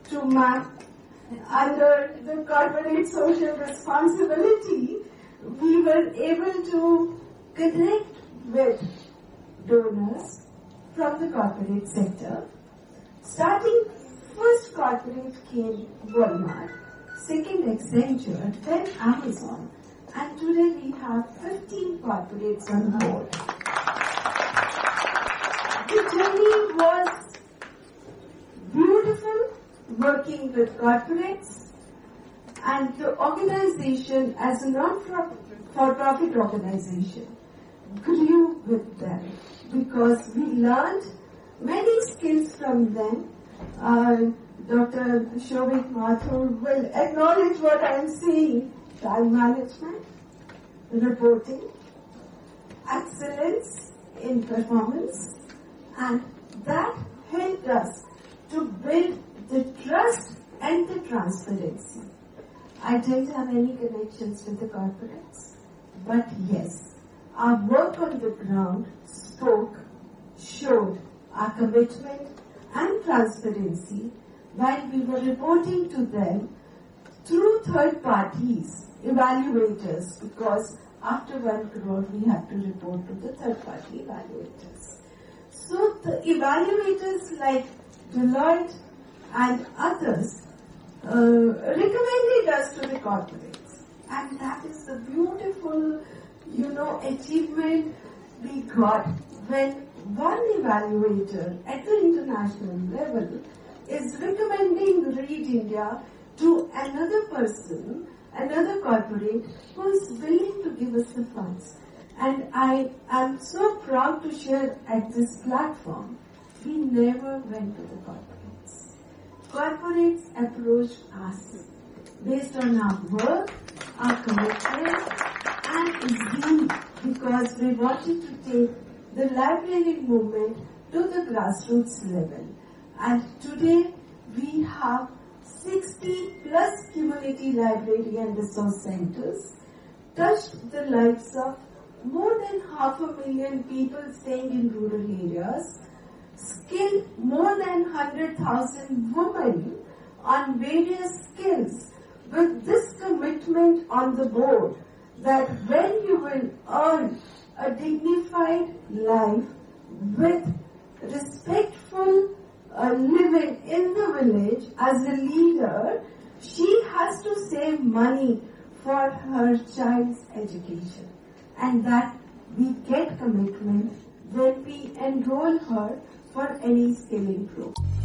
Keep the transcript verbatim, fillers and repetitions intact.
to map under the corporate social responsibility, we were able to connect with donors from the corporate sector. Starting, first corporate came Walmart, second Accenture, then Amazon, and today we have fifteen corporates on board. The journey was beautiful, working with corporates, and the organization as a non-for-profit organization grew with them because we learned many skills from them. Uh, Doctor Shobhit Mathur will acknowledge what I am saying: time management, reporting, excellence in performance, and that helped us to build the trust and the transparency. I didn't have any connections with the corporates, but yes, our work on the ground spoke, showed our commitment and transparency while we were reporting to them through third parties, evaluators, because after one crore we had to report to the third party evaluators. So the evaluators like Deloitte and others uh, recommended us to the corporates, and that is the beautiful, you know, achievement we got when one evaluator at the international level is recommending Read India to another person, another corporate who is willing to give us the funds. And I am so proud to share at this platform, we never went to the corporates. Corporates approached us based on our work, our commitment, and zeal, because we wanted to take the library movement to the grassroots level. And today we have sixty plus community library and resource centers, touched the lives of more than half a million people staying in rural areas, skilled more than one hundred thousand women on various skills, with this commitment on the board that when you will earn a dignified life with respectful uh, living in the village as a leader, she has to save money for her child's education. And that we get commitment when we enroll her for any skilling program.